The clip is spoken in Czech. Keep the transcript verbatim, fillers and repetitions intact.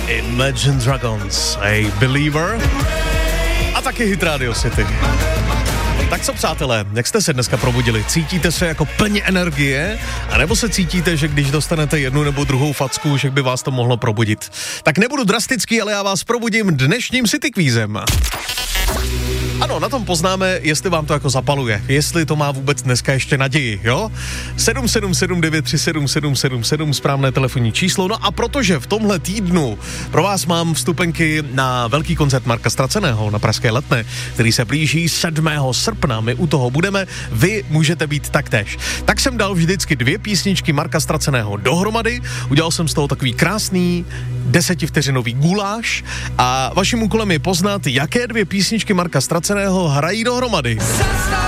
Imagine Dragons, a Believer a taky hit Radio City. Tak co, přátelé, jak jste se dneska probudili? Cítíte se jako plně energie? A nebo se cítíte, že když dostanete jednu nebo druhou facku, že by vás to mohlo probudit? Tak nebudu drastický, ale já vás probudím dnešním City Quizem. Ano, na tom poznáme, jestli vám to jako zapaluje, jestli to má vůbec dneska ještě naději, jo? sedm sedm sedm devět tři sedm sedm sedm sedm, správné telefonní číslo. No a protože v tomhle týdnu pro vás mám vstupenky na velký koncert Marka Straceného na Pražské Letné, který se blíží sedmého srpna, my u toho budeme, vy můžete být taktéž. Tak jsem dal vždycky dvě písničky Marka Straceného dohromady, udělal jsem z toho takový krásný desetivteřinový guláš a vaším úkolem je poznat, jaké dvě písničky Marka Straceného hrají dohromady.